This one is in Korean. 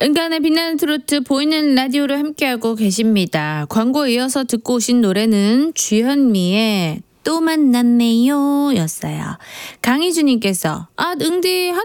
은간의 빛나는 트로트 보이는 라디오를 함께하고 계십니다. 광고에 이어서 듣고 오신 노래는 주현미의 또 만났네요 였어요. 강희주님께서 응디